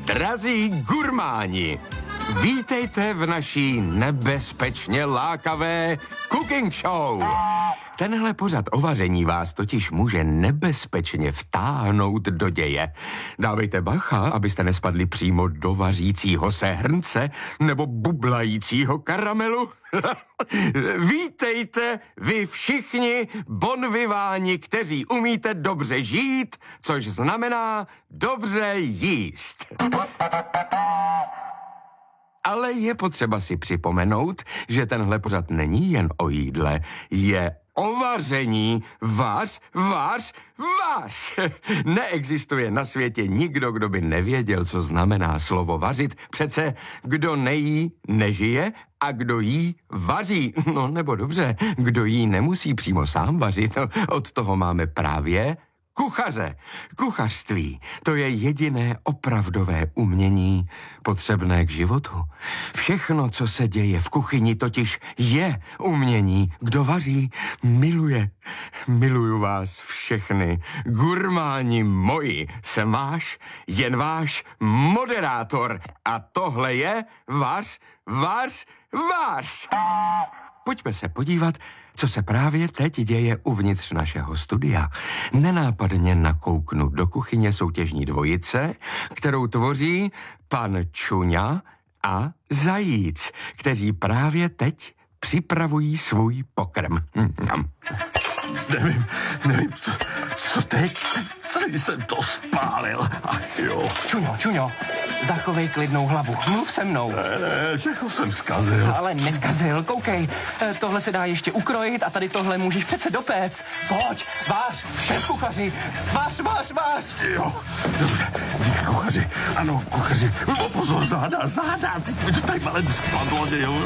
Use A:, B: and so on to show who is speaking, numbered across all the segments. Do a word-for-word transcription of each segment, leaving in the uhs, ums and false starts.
A: Drazí gurmáni, vítejte v naší nebezpečně lákavé cooking show. Tenhle pořad o vaření vás totiž může nebezpečně vtáhnout do děje. Dávejte bacha, abyste nespadli přímo do vařícího se hrnce nebo bublajícího karamelu. Vítejte vy všichni bonviváni, kteří umíte dobře žít, což znamená dobře jíst. Ale je potřeba si připomenout, že tenhle pořad není jen o jídle, je o vaření. Vař, vař, vař! Neexistuje na světě nikdo, kdo by nevěděl, co znamená slovo vařit. Přece kdo nejí, nežije a kdo jí, vaří. No nebo dobře, kdo jí nemusí přímo sám vařit. Od toho máme právě kuchaře. Kuchařství, to je jediné opravdové umění potřebné k životu. Všechno, co se děje v kuchyni, totiž je umění. Kdo vaří, miluje. Miluju vás všechny. Gurmáni moji, jsem váš, jen váš moderátor. A tohle je vař, vař, vař. Pojďme se podívat, co se právě teď děje uvnitř našeho studia. Nenápadně nakouknu do kuchyně soutěžní dvojice, kterou tvoří pan Čuňa a Zajíc, kteří právě teď připravují svůj pokrm. Hm.
B: Nevím, nevím, co, co teď? Celý jsem to spálil. Ach jo.
C: Čuňo, Čuňo, zachovej klidnou hlavu. Mluv se mnou.
B: Ne, ne, všechno jsem zkazil.
C: Ale neskazil, koukej. Tohle se dá ještě ukrojit a tady tohle můžeš přece dopéct. Pojď, vář, šéf kuchaři. Vář, vář, vář.
B: Jo, dobře, díky kuchaři. Ano, kuchaři. O, pozor, záda, záda. Teď mi to tady malem spadlo, jo.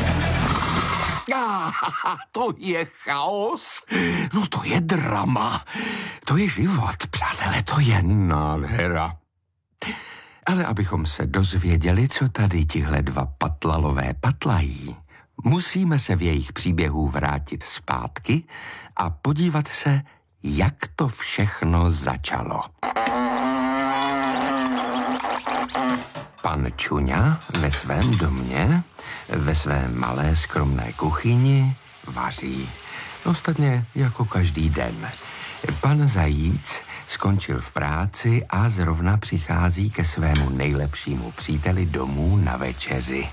A: Ah, to je chaos, no to je drama, to je život, přátelé, to je nádhera. Ale abychom se dozvěděli, co tady tihle dva patlalové patlají, musíme se v jejich příběhu vrátit zpátky a podívat se, jak to všechno začalo. Pan Čuňa ve svém domě, ve své malé skromné kuchyni vaří. Ostatně jako každý den. Pan Zajíc skončil v práci a zrovna přichází ke svému nejlepšímu příteli domů na večeři.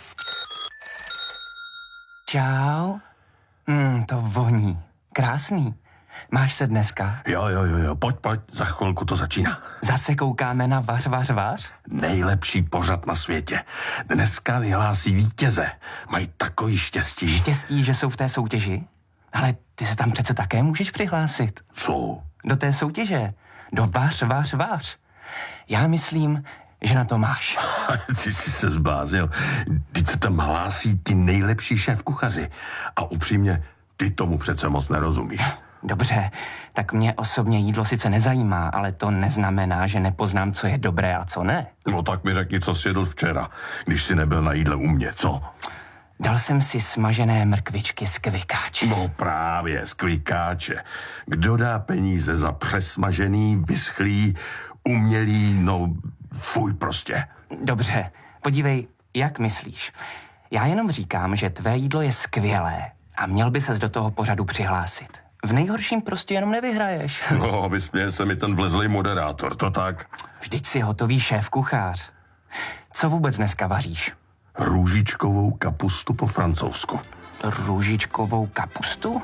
C: Čau. Hmm, to voní. Krásný. Máš se dneska?
B: Jo, jo, jo, jo, pojď, pojď, za chvilku to začíná.
C: Zase koukáme na vař, vař, vař?
B: Nejlepší pořad na světě. Dneska vyhlásí vítěze. Mají takový štěstí.
C: Štěstí, že jsou v té soutěži? Ale ty se tam přece také můžeš přihlásit.
B: Co?
C: Do té soutěže. Do vař, vař, vař. Já myslím, že na to máš.
B: Ty jsi se zbláznil. Teď se tam hlásí ti nejlepší šéf kuchaři. A upřímně, ty tomu přece moc nerozumíš.
C: Dobře, tak mě osobně jídlo sice nezajímá, ale to neznamená, že nepoznám, co je dobré a co ne.
B: No tak mi řekni, co jsi jedl včera, když jsi nebyl na jídle u mě, co?
C: Dal jsem si smažené mrkvičky z kvikáče.
B: No právě, z kvikáče. Kdo dá peníze za přesmažený, vyschlý, umělý, no fuj prostě.
C: Dobře, podívej, jak myslíš. Já jenom říkám, že tvé jídlo je skvělé a měl by ses do toho pořadu přihlásit. V nejhorším prostě jenom nevyhraješ.
B: No, vysměje se mi ten vlezlý moderátor, to tak.
C: Vždyť si hotový šéf kuchař. Co vůbec dneska vaříš?
B: Růžičkovou kapustu po francouzsku.
C: Růžičkovou kapustu?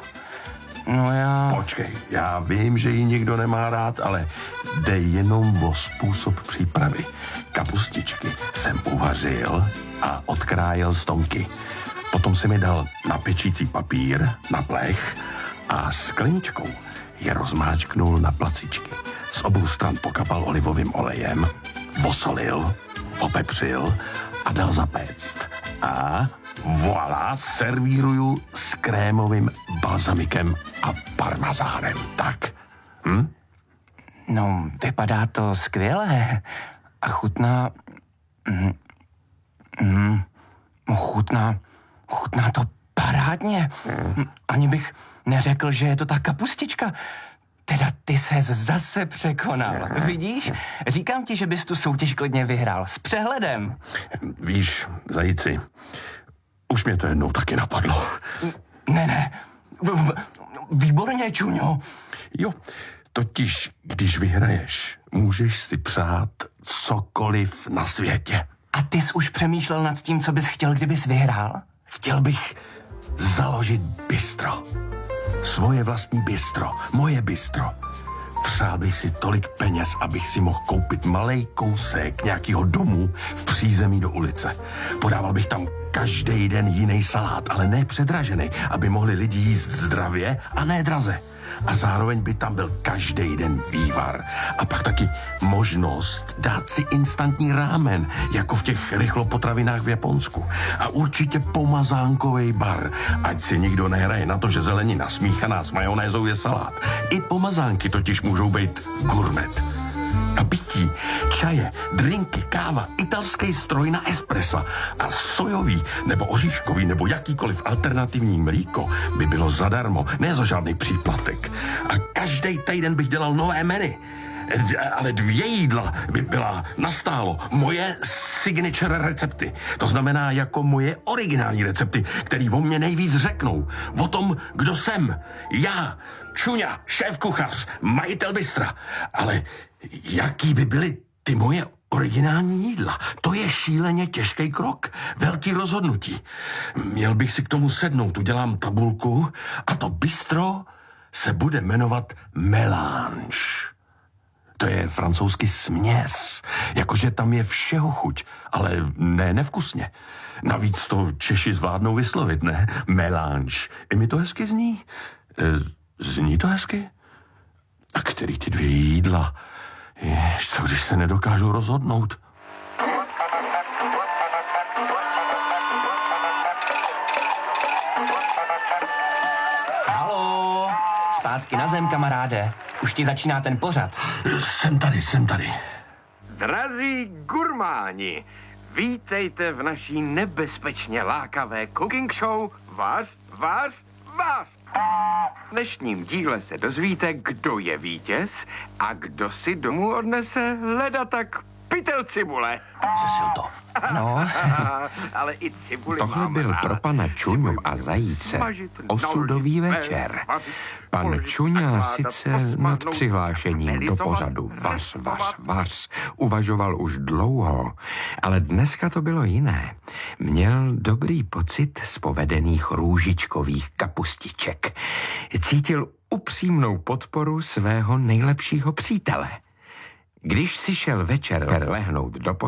C: No já...
B: Počkej, já vím, že ji nikdo nemá rád, ale jde jenom o způsob přípravy. Kapustičky jsem uvařil a odkrájel stonky. Potom si mi dal na pečící papír, na plech a skleničkou je rozmáčknul na placičky. Z obou stran pokapal olivovým olejem, osolil, opepřil a dal zapéct. A voilà, servíruju s krémovým balzamikem a parmazánem. Tak. Hm?
C: No, vypadá to skvěle. A chutná... Mm, mm, chutná... Chutná to parádně. Mm. Ani bych neřekl, že je to ta kapustička. Teda ty ses zase překonal. Vidíš? Říkám ti, že bys tu soutěž klidně vyhrál. S přehledem.
B: Víš, zajíci, už mě to jednou taky napadlo.
C: Ne, ne. Výborně, Čuňo.
B: Jo, totiž, když vyhraješ, můžeš si přát cokoliv na světě.
C: A ty jsi už přemýšlel nad tím, co bys chtěl, kdybys vyhrál?
B: Chtěl bych založit bistro. Svoje vlastní bistro. Moje bistro. Přál bych si tolik peněz, abych si mohl koupit malej kousek nějakého domu v přízemí do ulice. Podával bych tam každý den jiný salát, ale ne předražený, aby mohli lidi jíst zdravě a ne draze. A zároveň by tam byl každý den vývar. A pak taky možnost dát si instantní rámen, jako v těch rychlopotravinách v Japonsku. A určitě pomazánkovej bar, ať si nikdo nehraje na to, že zelenina smíchaná s majonézou je salát. I pomazánky totiž můžou být gourmet. A pití, čaje, drinky, káva, italský stroj na espressa a sojový nebo oříškový nebo jakýkoliv alternativní mlíko by bylo zadarmo, ne za žádný příplatek. A každý týden bych dělal nové menu. Ale dvě jídla by byla nastálo moje signature recepty. To znamená jako moje originální recepty, který o mě nejvíc řeknou. O tom, kdo jsem. Já, Čuňa, šéf-kuchař, majitel bystra. Ale jaký by byly ty moje originální jídla? To je šíleně těžký krok. Velký rozhodnutí. Měl bych si k tomu sednout, udělám tabulku a to bistro se bude jmenovat Melange. To je francouzsky směs, jakože tam je všeho chuť, ale ne nevkusně. Navíc to Češi zvládnou vyslovit, ne? Melange. I mi to hezky zní. E, zní to hezky? A který ty dvě jídla? Jež, co když se nedokážu rozhodnout?
C: Haló, zpátky na zem, kamaráde. Už ti začíná ten pořad.
B: Jsem tady, jsem tady.
A: Drazí gurmáni, vítejte v naší nebezpečně lákavé cooking show Vař, vař, vař. V dnešním díle se dozvíte, kdo je vítěz a kdo si domů odnese leda tak pytel cibule.
B: Zesil to.
C: No.
A: Ale i cibuli
D: Tohle
A: mám
D: byl
A: rád.
D: pro pana Čuňu a zajíce osudový večer. Pan Čuňa sice nad přihlášením do pořadu Vař, vař, vař uvažoval už dlouho, ale dneska to bylo jiné. Měl dobrý pocit z povedených růžičkových kapustiček. Cítil upřímnou podporu svého nejlepšího přítele. Když si šel večer lehnout do